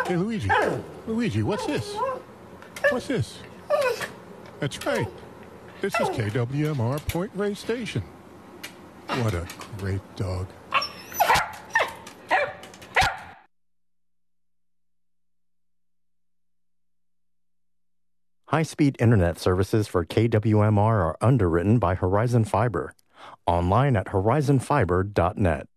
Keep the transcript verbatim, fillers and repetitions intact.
Hey, Luigi. Luigi, what's this? What's this? That's right. This is K W M R Point Reyes Station. What a great dog. High-speed internet services for K W M R are underwritten by Horizon Fiber. Online at horizon fiber dot net.